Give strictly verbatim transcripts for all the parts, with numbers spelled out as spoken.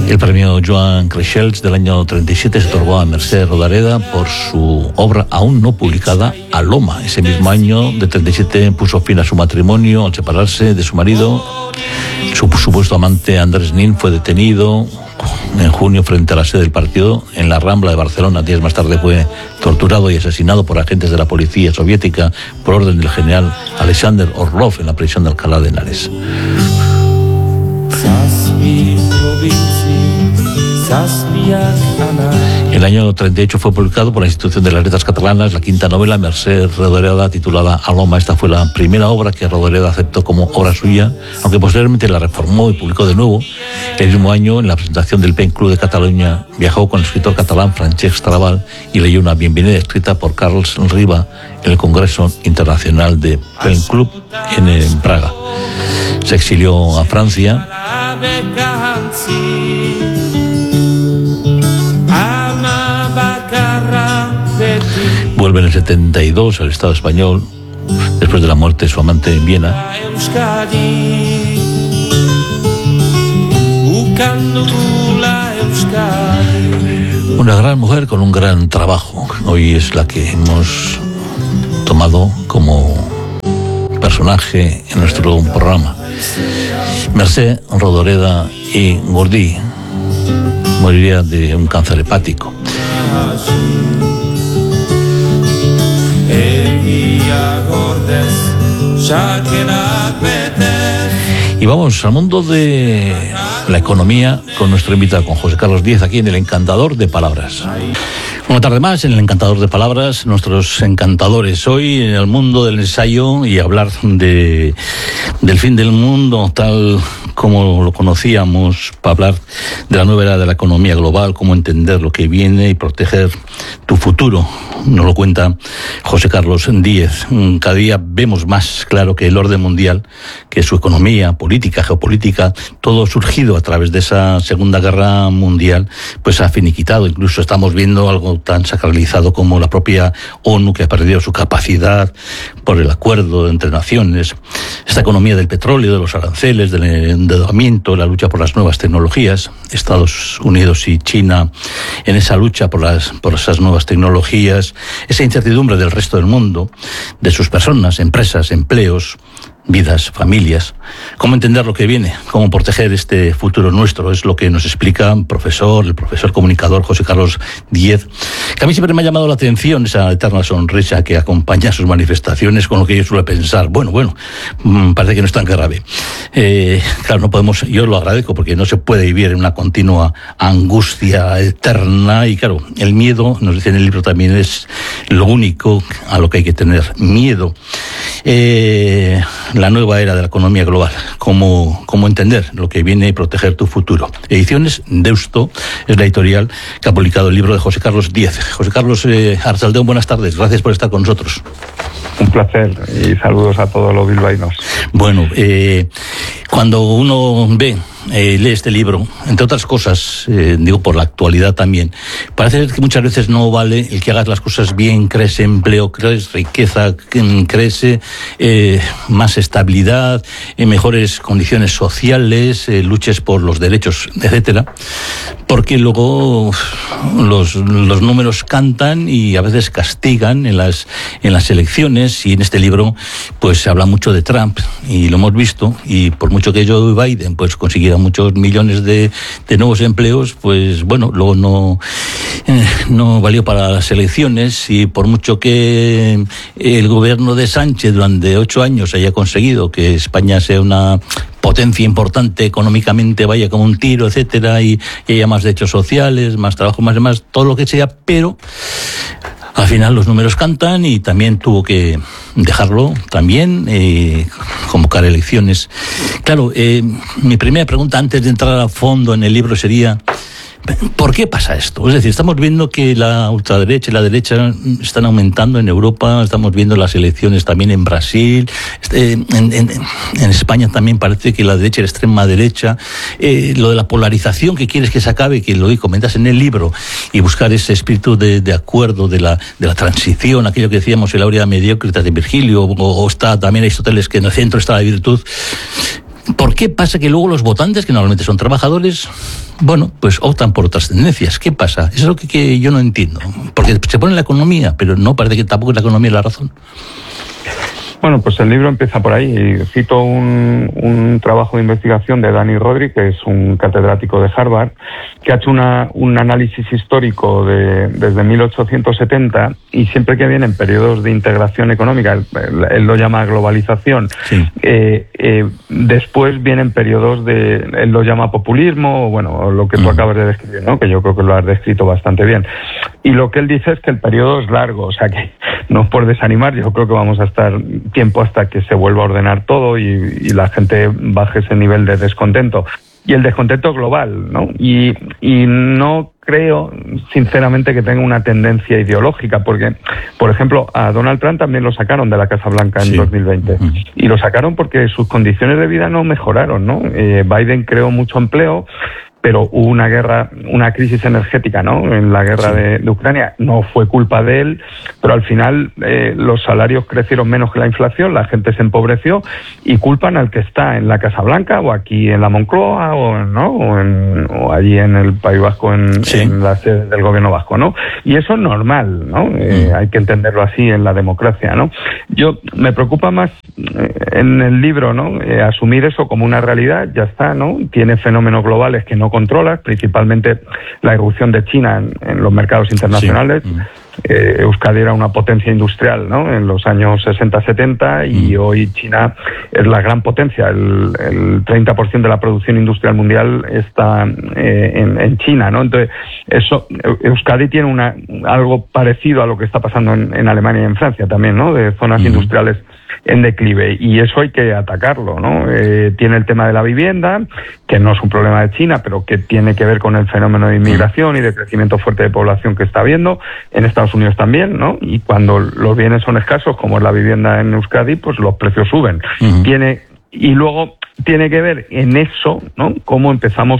El premio Joan Creixells del año treinta y siete se otorgó a Mercè Rodoreda por su obra aún no publicada, Aloma. Ese mismo año de treinta y siete puso fin a su matrimonio al separarse de su marido. Su supuesto amante Andrés Nin fue detenido en junio frente a la sede del partido en la Rambla de Barcelona. Días más tarde fue torturado y asesinado por agentes de la policía soviética por orden del general Alexander Orlov en la prisión de Alcalá de Henares. En el año treinta y ocho fue publicado por la Institución de las Letras Catalanas la quinta novela Mercè Rodoreda, titulada Aloma. Esta fue la primera obra que Rodoreda aceptó como obra suya, aunque posteriormente la reformó y publicó de nuevo. El mismo año, en la presentación del Pen Club de Cataluña, viajó con el escritor catalán Francesc Tarabal y leyó una bienvenida escrita por Carles Riba en el Congreso Internacional de Pen Club en, en Praga. Se exilió a Francia. Vuelve en el setenta y dos al Estado español, después de la muerte de su amante en Viena. Una gran mujer con un gran trabajo. Hoy es la que hemos tomado como personaje en nuestro programa. Mercè Rodoreda i Gordí moriría de un cáncer hepático. Y vamos al mundo de la economía con nuestro invitado, con José Carlos Díez, aquí en El Encantador de Palabras. Una tarde más en El Encantador de Palabras, nuestros encantadores. Hoy en el mundo del ensayo y hablar de, del fin del mundo tal como lo conocíamos, para hablar de la nueva era de la economía global, cómo entender lo que viene y proteger tu futuro. Nos lo cuenta José Carlos Díez. Cada día vemos más claro que el orden mundial, que su economía, política, geopolítica, todo surgido a través de esa Segunda Guerra Mundial, pues ha finiquitado. Incluso estamos viendo algo tan sacralizado como la propia ONU, que ha perdido su capacidad por el acuerdo entre naciones. Esta economía del petróleo, de los aranceles, del endeudamiento, la lucha por las nuevas tecnologías, Estados Unidos y China en esa lucha por las por esas nuevas tecnologías, esa incertidumbre del resto del mundo, de sus personas, empresas, empleos, vidas, familias. ¿Cómo entender lo que viene? ¿Cómo proteger este futuro nuestro? Es lo que nos explica un profesor, el profesor comunicador José Carlos Díez, que a mí siempre me ha llamado la atención esa eterna sonrisa que acompaña sus manifestaciones, con lo que yo suelo pensar, bueno, bueno, parece que no es tan grave. Eh, claro, no podemos, yo lo agradezco porque no se puede vivir en una continua angustia eterna y claro, el miedo, nos dice en el libro también, es lo único a lo que hay que tener miedo. Eh, la nueva era de la economía global, cómo, cómo entender lo que viene y proteger tu futuro. Ediciones Deusto es la editorial que ha publicado el libro de José Carlos Díez. José Carlos eh, Arrachaldeón, buenas tardes, gracias por estar con nosotros. Un placer y saludos a todos los bilbaínos. Bueno, eh, cuando uno ve, eh, lee este libro, entre otras cosas, eh, digo por la actualidad también, parece que muchas veces no vale el que hagas las cosas bien, crees empleo, crees riqueza, crece eh, más estabilidad, eh, mejores condiciones sociales, eh, luches por los derechos, etcétera, porque luego los, los números cantan y a veces castigan en las, en las elecciones. Y en este libro pues se habla mucho de Trump y lo hemos visto, y por mucho que Joe Biden pues consiguiera muchos millones de, de nuevos empleos, pues bueno, luego no, eh, no valió para las elecciones, y por mucho que el gobierno de Sánchez durante ocho años haya conseguido que España sea una potencia importante económicamente, vaya como un tiro, etcétera, y, y haya más derechos sociales, más trabajo, más demás, todo lo que sea, pero al final los números cantan y también tuvo que dejarlo también, eh, convocar elecciones. Claro, eh, mi primera pregunta antes de entrar a fondo en el libro sería, ¿por qué pasa esto? Es decir, estamos viendo que la ultraderecha y la derecha están aumentando en Europa, estamos viendo las elecciones también en Brasil, en, en, en España también parece que la derecha y la extrema derecha, eh, lo de la polarización que quieres que se acabe, que lo comentas en el libro, y buscar ese espíritu de, de acuerdo, de la, de la transición, aquello que decíamos el Aurea Mediocritas de Virgilio, o, o está también Aristóteles, que en el centro está la virtud. ¿Por qué pasa que luego los votantes, que normalmente son trabajadores, bueno, pues optan por otras tendencias? ¿Qué pasa? Eso es lo que, que yo no entiendo. Porque se pone la economía, pero no parece que tampoco la economía es la razón. Bueno, pues el libro empieza por ahí. Cito un, un trabajo de investigación de Dani Rodri, que es un catedrático de Harvard, que ha hecho una, un análisis histórico de, desde mil ochocientos setenta, y siempre que vienen periodos de integración económica, él, él lo llama globalización, sí. eh, eh, después vienen periodos de, él lo llama populismo, o bueno, lo que tú mm. acabas de describir, ¿no? Que yo creo que lo has descrito bastante bien. Y lo que él dice es que el periodo es largo, o sea que no es por desanimar, yo creo que vamos a estar tiempo hasta que se vuelva a ordenar todo y, y la gente baje ese nivel de descontento. Y el descontento global, ¿no? Y, y no creo, sinceramente, que tenga una tendencia ideológica, porque, por ejemplo, a Donald Trump también lo sacaron de la Casa Blanca en sí. dos mil veinte. Uh-huh. Y lo sacaron porque sus condiciones de vida no mejoraron, ¿no? Eh, Biden creó mucho empleo, pero hubo una guerra, una crisis energética, ¿no? En la guerra sí. de, de Ucrania. No fue culpa de él, pero al final eh, los salarios crecieron menos que la inflación, la gente se empobreció y culpan al que está en la Casa Blanca o aquí en la Moncloa o, ¿no? o, en, o allí en el País Vasco, en, sí. en la sede del gobierno vasco, ¿no? Y eso es normal, ¿no? Eh, mm. Hay que entenderlo así en la democracia, ¿no? Yo me preocupa más eh, en el libro, ¿no? Eh, asumir eso como una realidad, ya está, ¿no? Tiene fenómenos globales que no controla, principalmente la irrupción de China en, en los mercados internacionales. Sí. Mm. Eh, Euskadi era una potencia industrial, ¿no? En los años sesenta setenta y mm. hoy China es la gran potencia. El, el treinta por ciento de la producción industrial mundial está eh, en, en China, ¿no? Entonces, eso, Euskadi tiene una algo parecido a lo que está pasando en, en Alemania y en Francia también, ¿no? De zonas mm. industriales en declive, y eso hay que atacarlo, ¿no? Eh, tiene el tema de la vivienda, que no es un problema de China, pero que tiene que ver con el fenómeno de inmigración y de crecimiento fuerte de población que está habiendo, en Estados Unidos también, ¿no? Y cuando los bienes son escasos, como es la vivienda en Euskadi, pues los precios suben. Uh-huh. Tiene, y luego tiene que ver en eso, ¿no? Cómo empezamos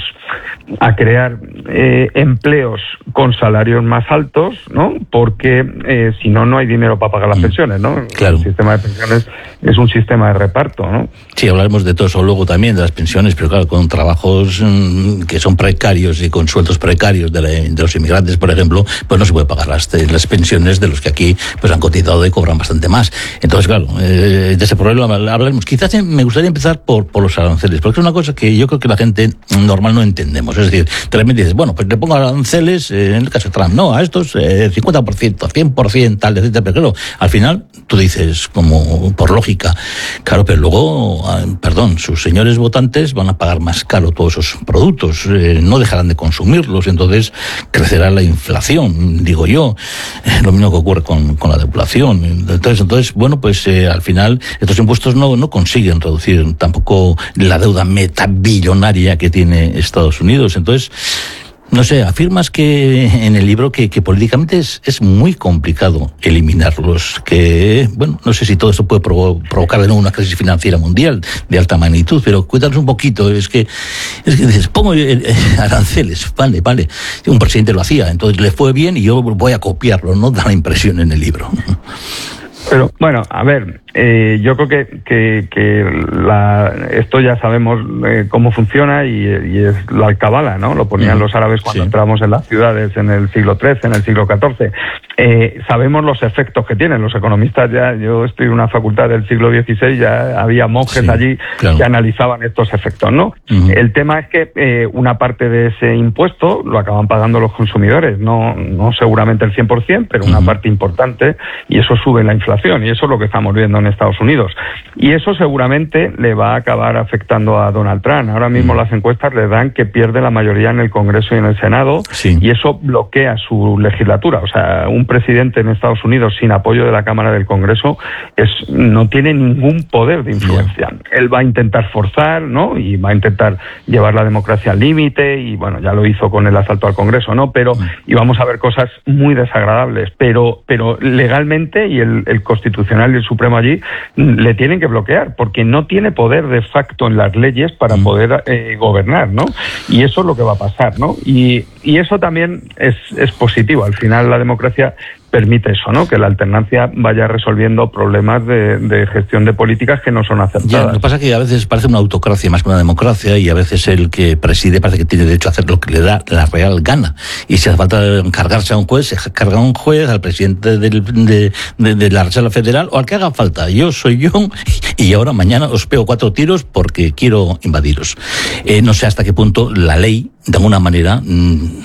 a crear eh, empleos con salarios más altos, ¿no? Porque eh, si no, no hay dinero para pagar las pensiones, ¿no? Claro. El sistema de pensiones es un sistema de reparto, ¿no? Sí, hablaremos de todo eso luego también, de las pensiones, pero claro, con trabajos mmm, que son precarios y con sueldos precarios de, la, de los inmigrantes, por ejemplo, pues no se puede pagar las, las pensiones de los que aquí pues han cotizado y cobran bastante más. Entonces, claro, eh, de ese problema hablaremos. Quizás me gustaría empezar por, por los aranceles, porque es una cosa que yo creo que la gente normal no entendemos. Es decir, de repente dices, bueno, pues le pongo aranceles, eh, en el caso de Trump, no, a estos eh, cincuenta por ciento, cien por ciento, tal, etcétera. Pero claro, al final tú dices, como por lógica, claro, pero luego, perdón, sus señores votantes van a pagar más caro todos esos productos, eh, no dejarán de consumirlos, entonces crecerá la inflación, digo yo, eh, lo mismo que ocurre con, con la depuración. Entonces, entonces bueno, pues eh, al final estos impuestos no, no consiguen reducir tampoco la deuda metabillonaria que tiene Estados Unidos. Entonces, no sé, afirmas que en el libro que, que políticamente es, es muy complicado eliminarlos, que, bueno, no sé si todo esto puede provo- provocar de nuevo una crisis financiera mundial de alta magnitud, pero cuéntanos un poquito. Es que, es que dices, pongo eh, eh, aranceles, vale, vale, un presidente lo hacía, entonces le fue bien y yo voy a copiarlo, ¿no? Da la impresión en el libro. Pero, bueno, a ver, eh, yo creo que, que, que la, esto ya sabemos eh, cómo funciona y, y es la alcabala, ¿no? Lo ponían uh-huh. los árabes cuando sí. entramos en las ciudades en el siglo trece, en el siglo catorce. Eh, sabemos los efectos que tienen. Los economistas ya, yo estoy en una facultad del siglo dieciséis, ya había monjes sí, allí claro. que analizaban estos efectos, ¿no? Uh-huh. El tema es que eh, una parte de ese impuesto lo acaban pagando los consumidores, no, no seguramente el cien por ciento, pero una uh-huh. parte importante, y eso sube la inflación. Y eso es lo que estamos viendo en Estados Unidos. Y eso seguramente le va a acabar afectando a Donald Trump. Ahora mismo mm. las encuestas le dan que pierde la mayoría en el Congreso y en el Senado, sí. y eso bloquea su legislatura. O sea, un presidente en Estados Unidos sin apoyo de la Cámara del Congreso es no tiene ningún poder de influencia. Yeah. Él va a intentar forzar, ¿no? Y va a intentar llevar la democracia al límite, y bueno, ya lo hizo con el asalto al Congreso, ¿no? Pero, mm. y vamos a ver cosas muy desagradables, pero, pero legalmente, y el, el Constitucional y el Supremo allí le tienen que bloquear, porque no tiene poder de facto en las leyes para mm. poder eh, gobernar, ¿no? Y eso es lo que va a pasar, ¿no? Y, y eso también es, es positivo. Al final la democracia permite eso, ¿no? Que la alternancia vaya resolviendo problemas de, de gestión de políticas que no son aceptadas. Ya, lo que pasa es que a veces parece una autocracia más que una democracia, y a veces el que preside parece que tiene derecho a hacer lo que le da la real gana. Y si hace falta cargarse a un juez, se carga a un juez, al presidente del, de, de, de la Reserva Federal, o al que haga falta. Yo soy yo, y ahora mañana os pego cuatro tiros porque quiero invadiros. Eh, no sé hasta qué punto la ley, de alguna manera, mmm,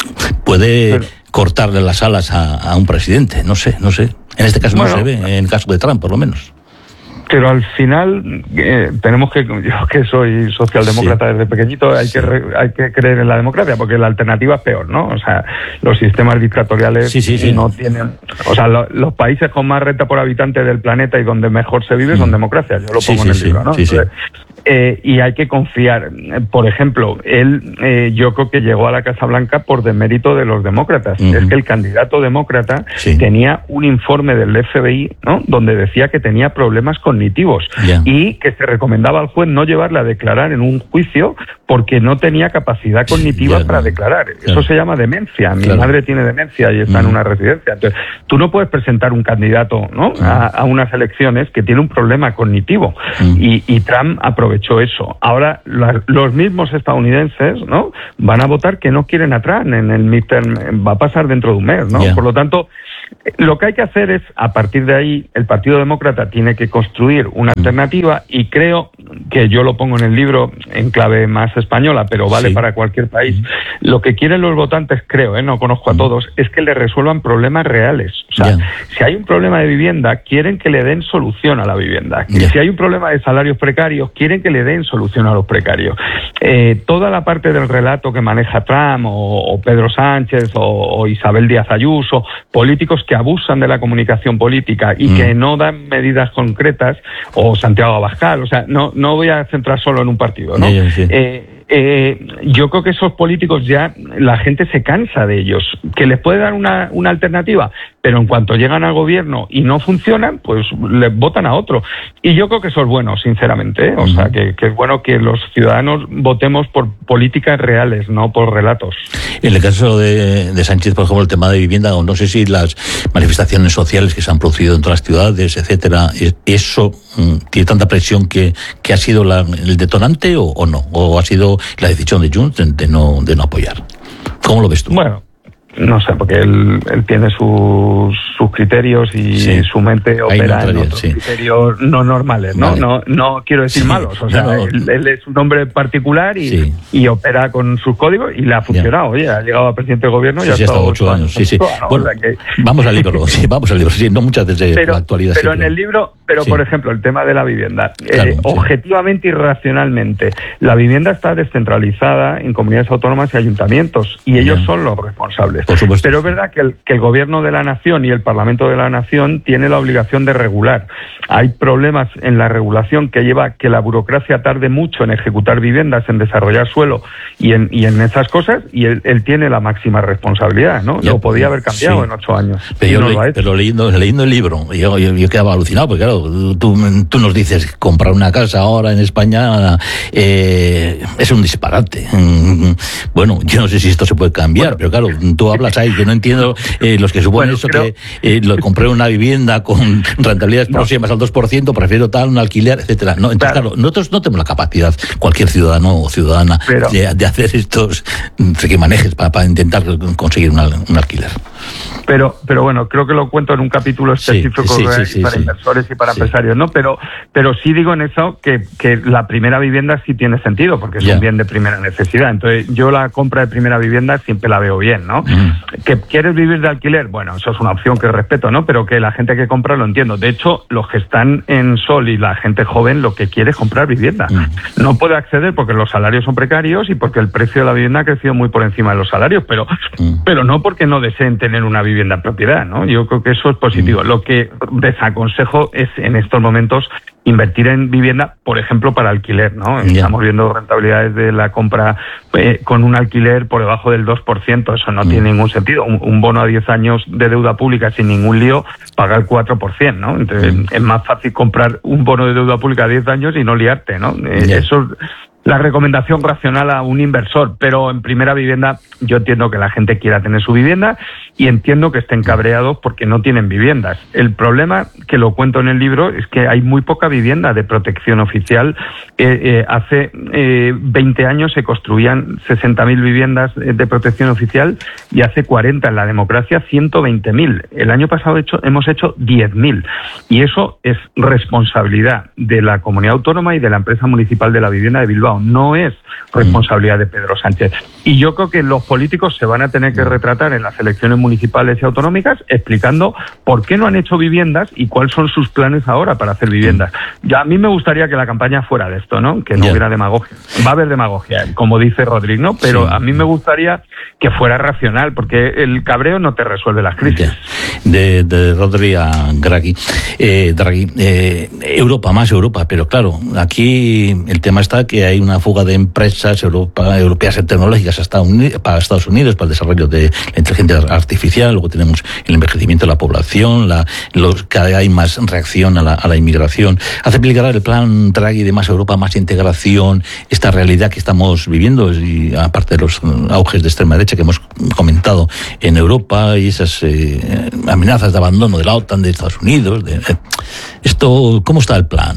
puede Pero, cortarle las alas a, a un presidente. No sé, no sé. En este caso bueno, no se ve, en el caso de Trump, por lo menos. Pero al final eh, tenemos que, yo que soy socialdemócrata sí. desde pequeñito, hay sí. que re, hay que creer en la democracia, porque la alternativa es peor, ¿no? O sea, los sistemas dictatoriales sí, sí, sí. no tienen, o sea, lo, los países con más renta por habitante del planeta y donde mejor se vive mm. son democracias. Yo lo pongo sí, en el sí, libro, ¿no? Sí, Entonces, sí. Eh, y hay que confiar. Por ejemplo, él, eh, yo creo que llegó a la Casa Blanca por demérito de los demócratas. Uh-huh. Es que el candidato demócrata sí. tenía un informe del F B I, ¿no? Donde decía que tenía problemas cognitivos yeah. y que se recomendaba al juez no llevarle a declarar en un juicio porque no tenía capacidad cognitiva yeah, para no. declarar. Claro. Eso se llama demencia. Mi claro. madre tiene demencia y está uh-huh. en una residencia. Entonces, tú no puedes presentar un candidato, ¿no? Uh-huh. a, a unas elecciones que tiene un problema cognitivo. Uh-huh. Y, y Trump aprovechó eso. Ahora, la, los mismos estadounidenses, ¿no? Van a votar que no quieren a Trump en el midterm, va a pasar dentro de un mes, ¿no? Yeah. Por lo tanto, lo que hay que hacer es, a partir de ahí, el Partido Demócrata tiene que construir una alternativa, y creo que yo lo pongo en el libro en clave más española, pero vale sí. para cualquier país. Lo que quieren los votantes, creo, ¿eh? no conozco a todos, es que le resuelvan problemas reales. O sea, yeah. si hay un problema de vivienda, quieren que le den solución a la vivienda. Yeah. Si hay un problema de salarios precarios, quieren que le den solución a los precarios. Eh, toda la parte del relato que maneja Trump o, o Pedro Sánchez o, o Isabel Díaz Ayuso, políticos que abusan de la comunicación política y mm. que no dan medidas concretas, o Santiago Abascal, o sea, no, no voy a centrar solo en un partido, ¿no? Sí, sí. Eh, Eh, yo creo que esos políticos ya, la gente se cansa de ellos, que les puede dar una, una alternativa, pero en cuanto llegan al gobierno y no funcionan, pues les votan a otro. Y yo creo que eso es bueno, sinceramente, ¿eh? O uh-huh. sea, que, que es bueno que los ciudadanos votemos por políticas reales, no por relatos. En el caso de, de Sánchez, por ejemplo, el tema de vivienda, o no sé si las manifestaciones sociales que se han producido en todas las ciudades, etcétera, eso mm, tiene tanta presión que, que ha sido la, el detonante o, o no, o ha sido la decisión de Junts de, de no de no apoyar. ¿Cómo lo ves tú? Bueno, no sé, porque él, él tiene sus, sus criterios y sí. su mente opera no en otros sí. criterios no normales, ¿no? Vale. No, no quiero decir sí. malos, o sea, no, no. Él, él es un hombre particular y, sí. y opera con sus códigos y le ha funcionado. Ya. Oye, ha llegado a presidente de gobierno sí, y ha sí, estado ocho años. Sí, sí. Bueno, bueno, o sea que... Vamos al libro, sí, vamos al libro, sí, no muchas desde pero, la actualidad. Pero sí, en el libro, pero sí. por ejemplo, el tema de la vivienda, claro, eh, sí. objetivamente y racionalmente, la vivienda está descentralizada en comunidades autónomas y ayuntamientos, y ellos yeah. son los responsables. Por supuesto. Pero es verdad que el, que el gobierno de la nación y el parlamento de la nación tiene la obligación de regular. Hay problemas en la regulación que lleva que la burocracia tarde mucho en ejecutar viviendas, en desarrollar suelo y en, y en esas cosas, y él, él tiene la máxima responsabilidad, ¿no? Ya, lo podía haber cambiado sí. en ocho años. Pero, yo no le, pero leyendo, leyendo el libro, yo, yo, yo quedaba alucinado, porque claro, tú, tú nos dices comprar una casa ahora en España eh, es un disparate. Bueno, yo no sé si esto se puede cambiar, bueno, pero claro, tú hablas ahí, yo no entiendo Eh, los que suponen bueno, eso creo... que eh, lo compré una vivienda con rentabilidades no. próximas al dos por ciento, prefiero tal, un alquiler, etcétera. No, entonces, claro. claro, nosotros no tenemos la capacidad, cualquier ciudadano o ciudadana, pero... de, de hacer estos manejes para, para intentar conseguir un, un alquiler. Pero, pero bueno, creo que lo cuento en un capítulo específico sí, sí, sí, sí, para sí, inversores y para sí. empresarios, ¿no? Pero, pero sí digo en eso que, que la primera vivienda sí tiene sentido, porque es yeah. un bien de primera necesidad. Entonces, yo la compra de primera vivienda siempre la veo bien, ¿no? Mm. ¿Que quieres vivir de alquiler? Bueno, eso es una opción que respeto, ¿no? Pero que la gente que compra lo entiendo. De hecho, los que están en Sol y la gente joven lo que quiere es comprar vivienda. Mm. No puede acceder porque los salarios son precarios y porque el precio de la vivienda ha crecido muy por encima de los salarios, pero, mm. pero no porque no deseen tener una vivienda en propiedad, ¿no? Yo creo que eso es positivo. Mm. Lo que desaconsejo es en estos momentos invertir en vivienda, por ejemplo, para alquiler, ¿no? Yeah. Estamos viendo rentabilidades de la compra eh, con un alquiler por debajo del dos por ciento. Eso no mm. tiene ningún sentido. Un, un bono a diez años de deuda pública sin ningún lío paga el cuatro por ciento, ¿no? Entonces, mm. es más fácil comprar un bono de deuda pública a diez años y no liarte, ¿no? Eh, yeah. Eso la recomendación racional a un inversor, pero en primera vivienda yo entiendo que la gente quiera tener su vivienda y entiendo que estén cabreados porque no tienen viviendas. El problema, que lo cuento en el libro, es que hay muy poca vivienda de protección oficial. Eh, eh, hace eh, veinte años se construían sesenta mil viviendas de protección oficial y hace cuarenta en la democracia ciento veinte mil. El año pasado hecho, hemos hecho diez mil y eso es responsabilidad de la comunidad autónoma y de la empresa municipal de la vivienda de Bilbao. No es responsabilidad de Pedro Sánchez. Y yo creo que los políticos se van a tener que retratar en las elecciones municipales y autonómicas explicando por qué no han hecho viviendas y cuáles son sus planes ahora para hacer viviendas. Ya a mí me gustaría que la campaña fuera de esto, ¿no? Que no yeah. hubiera demagogia. Va a haber demagogia, como dice Rodríguez, ¿no? Pero sí. a mí me gustaría que fuera racional, porque el cabreo no te resuelve las crisis. Yeah. De, de Rodri a Draghi. Eh, Draghi, eh, Europa, más Europa, pero claro, aquí el tema está que hay una fuga de empresas Europa, europeas tecnológicas hasta Uni- para Estados Unidos, para el desarrollo de la inteligencia artificial. Luego tenemos el envejecimiento de la población, la, los, cada vez hay más reacción a la, a la inmigración. ¿Hace peligrar el plan Draghi de más Europa, más integración, esta realidad que estamos viviendo, y aparte de los auges de extrema derecha que hemos comentado en Europa y esas eh, amenazas de abandono de la OTAN, de Estados Unidos? De, eh, esto, ¿cómo está el plan?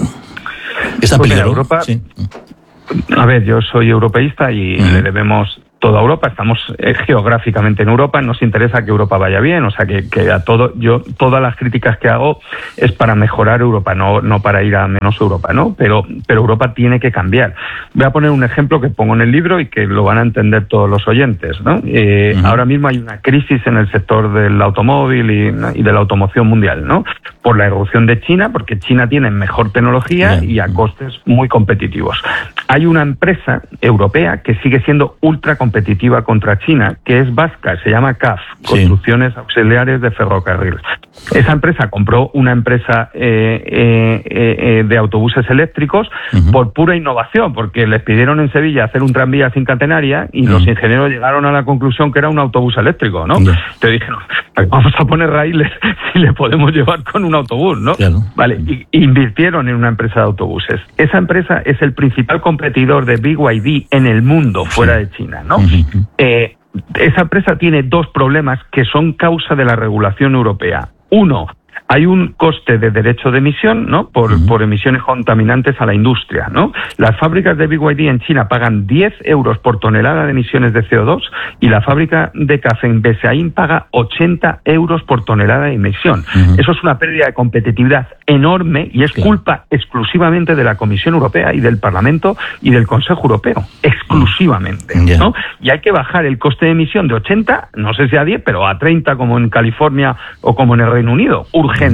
¿Está pues peligroso? Europa, sí. A ver, yo soy europeísta y uh-huh. le debemos toda Europa, estamos eh, geográficamente en Europa, nos interesa que Europa vaya bien, o sea que, que a todo, yo todas las críticas que hago es para mejorar Europa, no, no para ir a menos Europa, ¿no? Pero, pero Europa tiene que cambiar. Voy a poner un ejemplo que pongo en el libro y que lo van a entender todos los oyentes, ¿no? Eh, uh-huh. Ahora mismo hay una crisis en el sector del automóvil y, y de la automoción mundial, ¿no? Por la irrupción de China, porque China tiene mejor tecnología uh-huh. y a costes muy competitivos. Hay una empresa europea que sigue siendo ultra competitiva competitiva contra China, que es vasca, se llama C A F, sí. Construcciones Auxiliares de Ferrocarril. Esa empresa compró una empresa eh, eh, eh, de autobuses eléctricos uh-huh. por pura innovación, porque les pidieron en Sevilla hacer un tranvía sin catenaria y uh-huh. los ingenieros llegaron a la conclusión que era un autobús eléctrico, ¿no? Uh-huh. Te dijeron, vamos a poner raíles si le podemos llevar con un autobús, ¿no? Claro. Vale, y invirtieron en una empresa de autobuses. Esa empresa es el principal competidor de B Y D en el mundo, fuera sí. de China, ¿no? Uh-huh. Eh, esa empresa tiene dos problemas que son causa de la regulación europea. Uno, hay un coste de derecho de emisión, ¿no? Por, uh-huh. por emisiones contaminantes a la industria, ¿no? Las fábricas de B Y D en China pagan diez euros por tonelada de emisiones de C O dos y la fábrica de café en Besaín paga ochenta euros por tonelada de emisión. Uh-huh. Eso es una pérdida de competitividad enorme y es claro. culpa exclusivamente de la Comisión Europea y del Parlamento y del Consejo Europeo. Exclusivamente, uh-huh. ¿no? Y hay que bajar el coste de emisión de ochenta, no sé si a diez, pero a treinta como en California o como en el Reino Unido. Urgente.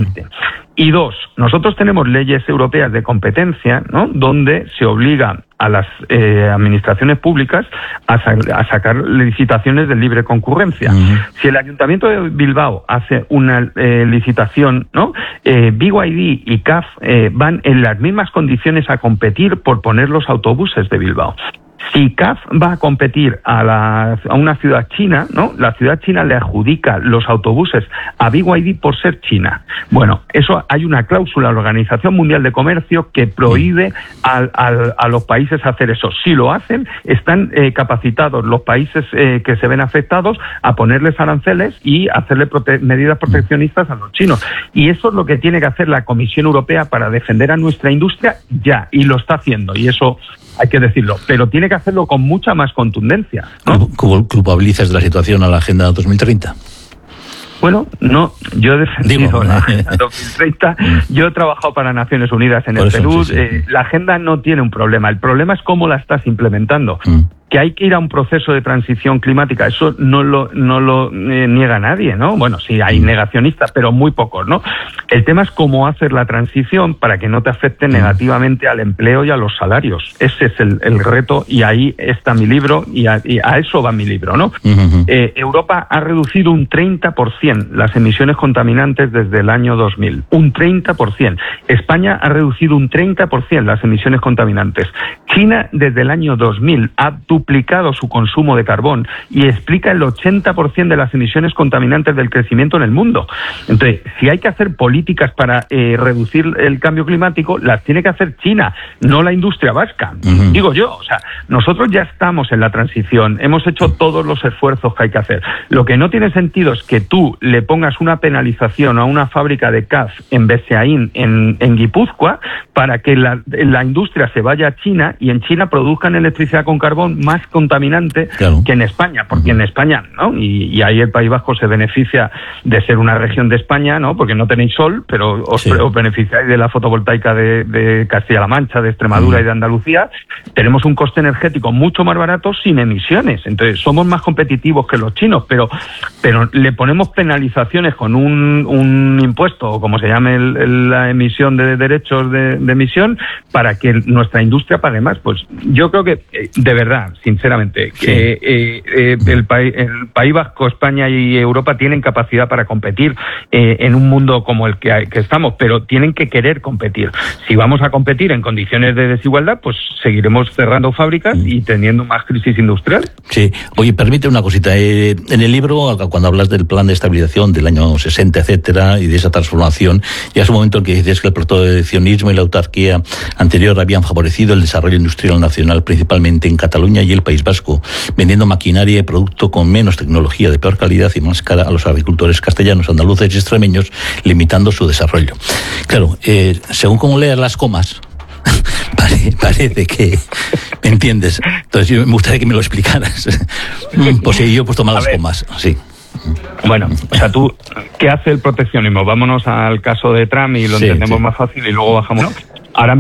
Y dos, nosotros tenemos leyes europeas de competencia, ¿no? Donde se obliga a las eh, administraciones públicas a, sa- a sacar licitaciones de libre concurrencia. Uh-huh. Si el Ayuntamiento de Bilbao hace una eh, licitación, ¿no? Eh, B Y D y C A F eh, van en las mismas condiciones a competir por poner los autobuses de Bilbao. Si C A F va a competir a, la, a una ciudad china, ¿no? La ciudad china le adjudica los autobuses a B Y D por ser China. Bueno, eso hay una cláusula en la Organización Mundial de Comercio que prohíbe a, a, a los países hacer eso. Si lo hacen, están eh, capacitados los países eh, que se ven afectados a ponerles aranceles y hacerle prote- medidas proteccionistas a los chinos. Y eso es lo que tiene que hacer la Comisión Europea para defender a nuestra industria ya, y lo está haciendo, y eso hay que decirlo, pero tiene que hacerlo con mucha más contundencia, ¿no? ¿Culpabilizas de la situación a la Agenda dos mil treinta? Bueno, no, yo he defendido Digo, la Agenda dos mil treinta, yo he trabajado para Naciones Unidas en Por el eso, Perú, sí, sí. Eh, la Agenda no tiene un problema, el problema es cómo la estás implementando. Mm. Que hay que ir a un proceso de transición climática, eso no lo no lo eh, niega nadie, ¿no? Bueno, sí, hay negacionistas, pero muy pocos, ¿no? El tema es cómo hacer la transición para que no te afecte negativamente al empleo y a los salarios. Ese es el, el reto, y ahí está mi libro, y a, y a eso va mi libro, ¿no? Uh-huh. Eh, Europa ha reducido un treinta por ciento las emisiones contaminantes desde el año dos mil. Un treinta por ciento. España ha reducido un treinta por ciento las emisiones contaminantes. China, desde el año dos mil, ha duplicado duplicado su consumo de carbón y explica el ochenta por ciento de las emisiones contaminantes del crecimiento en el mundo. Entonces, si hay que hacer políticas para eh, reducir el cambio climático, las tiene que hacer China, no la industria vasca. Uh-huh. Digo yo, o sea, nosotros ya estamos en la transición, hemos hecho todos los esfuerzos que hay que hacer. Lo que no tiene sentido es que tú le pongas una penalización a una fábrica de C A F en Beseaín, en, en Guipúzcoa, para que la, la industria se vaya a China y en China produzcan electricidad con carbón más contaminante claro. que en España, porque en España, ¿no? Y, y ahí el País Vasco se beneficia de ser una región de España, ¿no? Porque no tenéis sol, pero os, sí. os beneficiáis de la fotovoltaica de, de Castilla-La Mancha, de Extremadura mm. y de Andalucía. Tenemos un coste energético mucho más barato sin emisiones. Entonces, somos más competitivos que los chinos, pero, pero le ponemos penalizaciones con un, un impuesto, o como se llame el, el, la emisión de derechos de, de emisión, para que nuestra industria pague más. Pues yo creo que, de verdad, sinceramente, sí. que eh, eh, el, país, el País Vasco, España y Europa tienen capacidad para competir eh, en un mundo como el que, hay, que estamos, pero tienen que querer competir. Si vamos a competir en condiciones de desigualdad, pues seguiremos cerrando fábricas y teniendo más crisis industrial. Sí. Oye, permite una cosita. Eh, en el libro, cuando hablas del plan de estabilización del año sesenta, etcétera, y de esa transformación, ya es un momento en que dices que el proteccionismo y la autarquía anterior habían favorecido el desarrollo industrial nacional, principalmente en Cataluña y el País Vasco, vendiendo maquinaria y producto con menos tecnología, de peor calidad y más cara a los agricultores castellanos, andaluces y extremeños, limitando su desarrollo. Claro, eh, según como leas las comas, Pare, parece que ¿me entiendes? Entonces yo me gustaría que me lo explicaras. Pues sí, yo he puesto malas comas, sí. Bueno, o sea, tú, ¿qué hace el proteccionismo? Vámonos al caso de Trump y lo sí, entendemos sí. más fácil y luego bajamos.